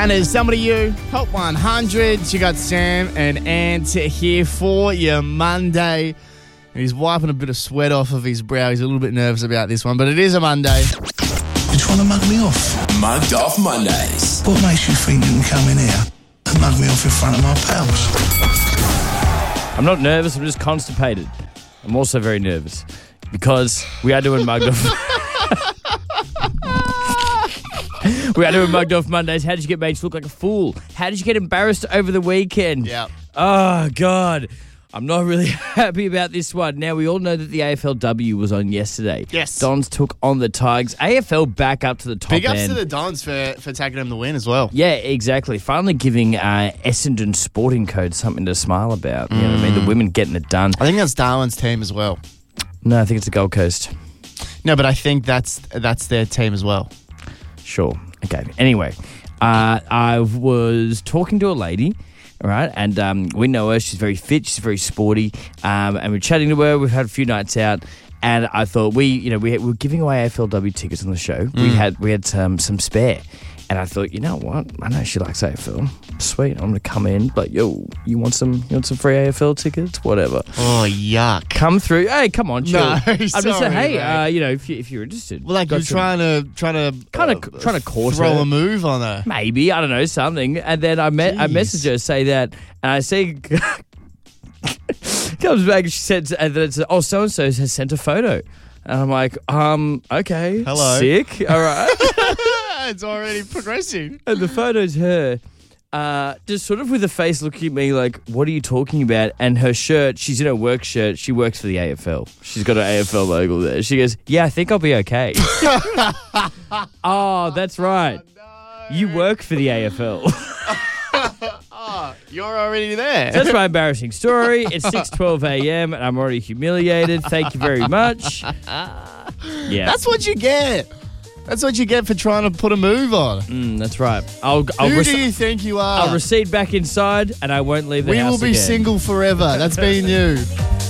Manners, Somebody You, Hot 100. You got Sam and Ant here for your Monday. He's wiping a bit of sweat off of his brow. He's a little bit nervous about this one, but it is a Monday. You're trying to mug me off. Mugged Off Mondays. What makes you think you can come in here and mug me off in front of my pals? I'm not nervous, I'm just constipated. I'm also very nervous because we are doing Mugged Off. We are doing Mugged Off Mondays. How did you get made to look like a fool? How did you get embarrassed over the weekend? Yeah. Oh, God. I'm not really happy about this one. Now, we all know that the AFLW was on yesterday. Yes. Dons took on the Tigers. AFL back up to the top Big ups end. to the Dons for taking them the win as well. Yeah, exactly. Finally giving Essendon Sporting Code something to smile about. You know what I mean? The women getting it done. I think that's Darwin's team as well. No, I think it's the Gold Coast. No, but I think that's their team as well. Sure. Okay. Anyway, I was talking to a lady, all right, and we know her. She's very fit. She's very sporty, and we're chatting to her. We've had a few nights out, and I thought we were giving away AFLW tickets on the show. We had some spare. And I thought, you know what? I know she likes AFL. Sweet, I'm gonna come in. But yo, you want some free AFL tickets? Whatever. Oh, yuck! Come through. Hey, come on, chill. No, I'm just saying, sorry, hey, mate. if you're interested, Well, like you're trying to kind of court throw her. a move on her. Maybe, I don't know, something. And then I messaged her, say that, and I see comes back and she said, and then it's so and so has sent a photo, and I'm like, okay, hello, sick, all right. It's already progressing. And the photo's her, just sort of with a face looking at me like, what are you talking about? And her shirt, she's in her work shirt. She works for the AFL. She's got an AFL logo there. She goes, yeah, I think I'll be okay. Oh, that's right. No. You work for the AFL. Oh, you're already there. That's my embarrassing story. It's 6:12 a.m. and I'm already humiliated. Thank you very much. Yeah. That's what you get. That's what you get for trying to put a move on. That's right. Who do you think you are? I'll recede back inside and I won't leave the We house will be again. single forever. That's been you.